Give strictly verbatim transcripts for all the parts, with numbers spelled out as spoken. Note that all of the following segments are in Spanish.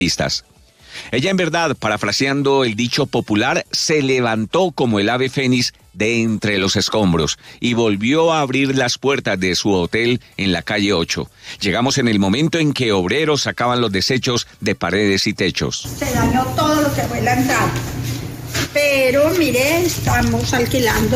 Ella, en verdad, parafraseando el dicho popular, se levantó como el ave fénix de entre los escombros y volvió a abrir las puertas de su hotel en la calle ocho. Llegamos en el momento en que obreros sacaban los desechos de paredes y techos. Se dañó todo lo que fue la entrada, pero mire, estamos alquilando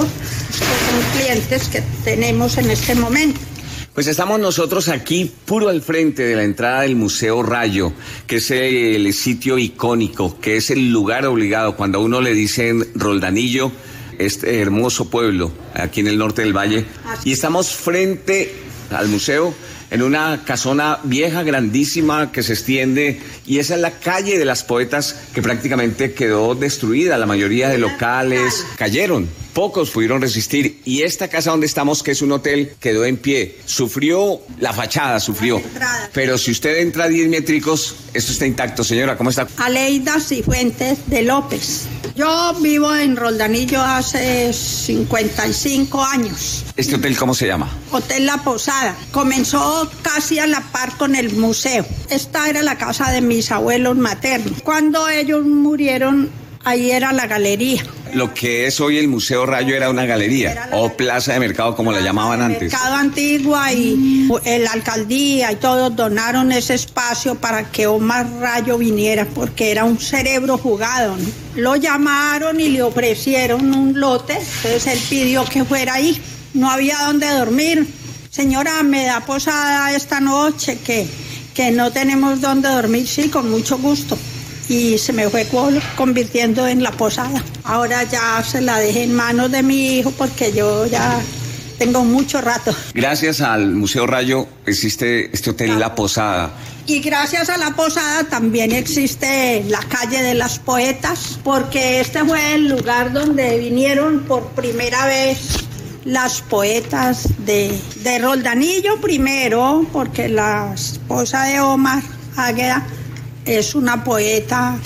con clientes que tenemos en este momento. Pues estamos nosotros aquí, puro al frente de la entrada del Museo Rayo, que es el sitio icónico, que es el lugar obligado cuando a uno le dicen Roldanillo, este hermoso pueblo aquí en el norte del valle. Y estamos frente al museo, en una casona vieja, grandísima, que se extiende, y esa es la calle de las Poetas, que prácticamente quedó destruida. La mayoría de locales cayeron, pocos pudieron resistir, y esta casa donde estamos, que es un hotel, quedó en pie. Sufrió la fachada, sufrió, pero si usted entra a diez métricos, esto está intacto. Señora, ¿cómo está? Aleida Cifuentes de López. Yo vivo en Roldanillo hace cincuenta y cinco años. ¿Este hotel cómo se llama? Hotel La Posada. Comenzó casi a la par con el museo. Esta era la casa de mis abuelos maternos. Cuando ellos murieron, ahí era la galería. Lo que es hoy el Museo Rayo era una galería, era o galería. Plaza de mercado, como la llamaban antes. Mercado Antigua, y la alcaldía y todos donaron ese espacio para que Omar Rayo viniera, porque era un cerebro jugado, ¿no? Lo llamaron y le ofrecieron un lote, entonces él pidió que fuera ahí. No había dónde dormir. Señora, me da posada esta noche, que, que no tenemos dónde dormir. Sí, con mucho gusto. Y se me fue convirtiendo en la posada. Ahora ya se la dejé en manos de mi hijo, porque yo ya tengo mucho rato. Gracias al Museo Rayo existe este hotel La Posada. Y gracias a La Posada también existe la calle de las Poetas, porque este fue el lugar donde vinieron por primera vez las poetas de, de Roldanillo primero, porque la esposa de Omar Águeda es una poeta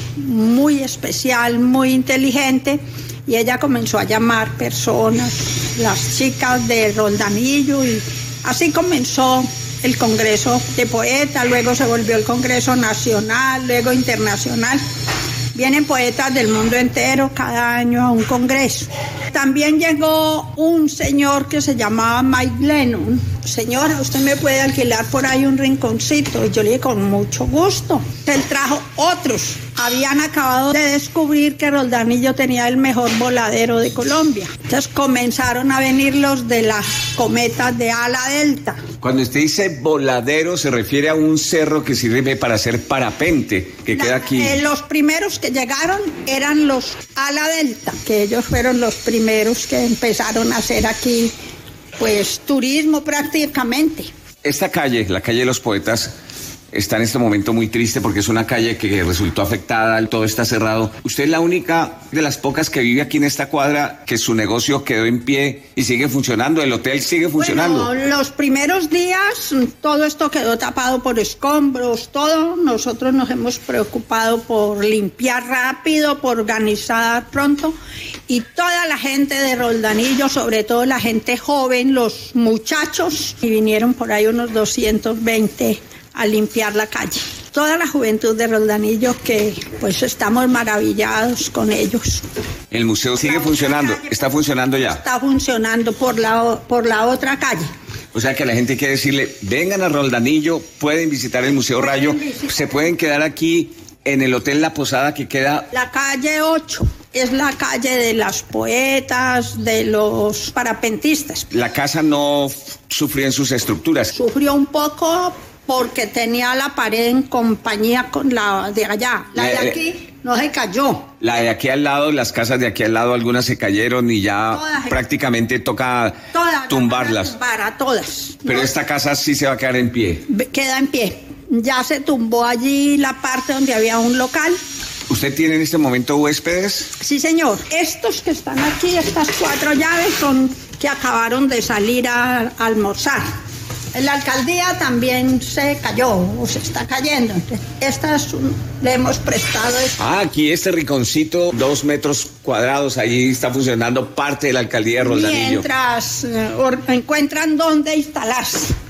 muy especial, muy inteligente, y ella comenzó a llamar personas, las chicas de Roldanillo, y así comenzó el Congreso de Poetas. Luego se volvió el Congreso Nacional, luego Internacional. Vienen poetas del mundo entero cada año a un congreso. También llegó un señor que se llamaba Mike Lennon. Señora, ¿usted me puede alquilar por ahí un rinconcito? Y yo le dije, con mucho gusto. Él trajo otros. Habían acabado de descubrir que Roldanillo tenía el mejor voladero de Colombia. Entonces comenzaron a venir los de las cometas de ala delta. Cuando usted dice voladero, se refiere a un cerro que sirve para hacer parapente, que la, queda aquí. Eh, los primeros que llegaron eran los ala delta, que ellos fueron los primeros que empezaron a hacer aquí, pues, turismo prácticamente. Esta calle, la calle de los Poetas, está en este momento muy triste porque es una calle que resultó afectada, todo está cerrado. Usted es la única de las pocas que vive aquí en esta cuadra que su negocio quedó en pie y sigue funcionando, el hotel sigue funcionando. Bueno, los primeros días todo esto quedó tapado por escombros, todo. Nosotros nos hemos preocupado por limpiar rápido, por organizar pronto, y toda la gente de Roldanillo, sobre todo la gente joven, los muchachos, y vinieron por ahí unos doscientos veinte a limpiar la calle. Toda la juventud de Roldanillo, que pues estamos maravillados con ellos. El museo sigue funcionando, está funcionando ya. Está funcionando por la, por la otra calle. O sea que a la gente hay que decirle, vengan a Roldanillo, pueden visitar el Museo Rayo, se pueden quedar aquí en el Hotel La Posada, que queda... La calle ocho. Es la calle de las poetas, de los parapentistas. La casa no sufrió en sus estructuras. Sufrió un poco porque tenía la pared en compañía con la de allá. La de aquí no se cayó. La de aquí al lado, las casas de aquí al lado, algunas se cayeron y ya todas prácticamente toca todas, tumbarlas. Tumbar a todas. Pero no, esta casa sí se va a quedar en pie. Queda en pie. Ya se tumbó allí la parte donde había un local. ¿Usted tiene en este momento huéspedes? Sí, señor. Estos que están aquí, estas cuatro llaves, son que acabaron de salir a, a almorzar. La alcaldía también se cayó, o se está cayendo. Esta es un, le hemos prestado esto. Ah, aquí este rinconcito, dos metros cuadrados, ahí está funcionando parte de la alcaldía de Roldanillo. Mientras eh, or, encuentran dónde instalarse.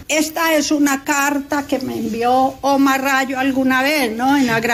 Esta es una carta que me envió Omar Rayo alguna vez, ¿no? En